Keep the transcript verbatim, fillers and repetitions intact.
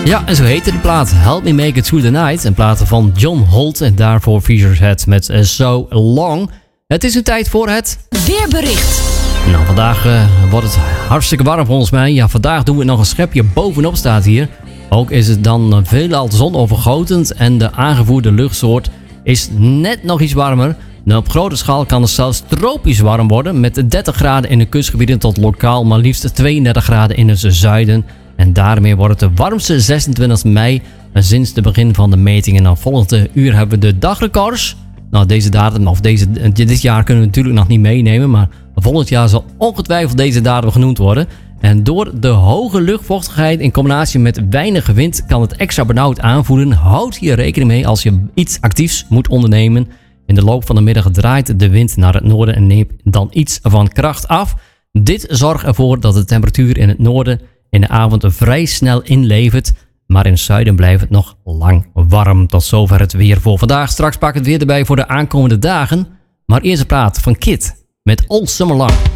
Ja, en zo heette de plaat Help Me Make It Through the Night. Een plaat van John Holt en daarvoor Features Head met uh, So Long. Het is nu tijd voor het weerbericht. Nou, vandaag uh, wordt het hartstikke warm volgens mij. Ja, vandaag doen we nog een schepje bovenop, staat hier. Ook is het dan uh, veelal zonovergotend en de aangevoerde luchtsoort is net nog iets warmer. Nou, op grote schaal kan het zelfs tropisch warm worden met dertig graden in de kustgebieden tot lokaal maar liefst tweeëndertig graden in het zuiden. En daarmee wordt het de warmste zesentwintigste mei sinds het begin van de metingen. Nou, volgende uur hebben we de dagrecords. Nou, deze datum, of deze, dit jaar kunnen we natuurlijk nog niet meenemen, maar volgend jaar zal ongetwijfeld deze datum genoemd worden. En door de hoge luchtvochtigheid in combinatie met weinig wind kan het extra benauwd aanvoelen. Houd hier rekening mee als je iets actiefs moet ondernemen. In de loop van de middag draait de wind naar het noorden en neemt dan iets van kracht af. Dit zorgt ervoor dat de temperatuur in het noorden in de avond vrij snel inlevert. Maar in het zuiden blijft het nog lang warm. Tot zover het weer voor vandaag. Straks pak ik het weer erbij voor de aankomende dagen. Maar eerst een plaat van Kid met All Summer Long.